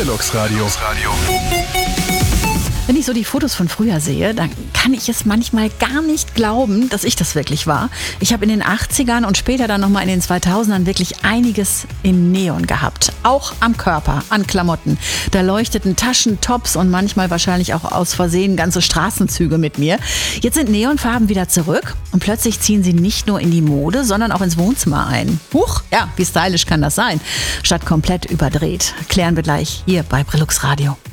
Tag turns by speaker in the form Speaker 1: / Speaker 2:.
Speaker 1: Brillux Radio.
Speaker 2: Wenn ich so die Fotos von früher sehe, dann kann ich es manchmal gar nicht glauben, dass ich das wirklich war. Ich habe in den 80ern und später dann nochmal in den 2000ern wirklich einiges in Neon gehabt. Auch am Körper, an Klamotten. Da leuchteten Taschen, Tops und manchmal wahrscheinlich auch aus Versehen ganze Straßenzüge mit mir. Jetzt sind Neonfarben wieder zurück und plötzlich ziehen sie nicht nur in die Mode, sondern auch ins Wohnzimmer ein. Huch, ja, wie stylisch kann das sein? Statt komplett überdreht. Klären wir gleich hier bei Brillux Radio.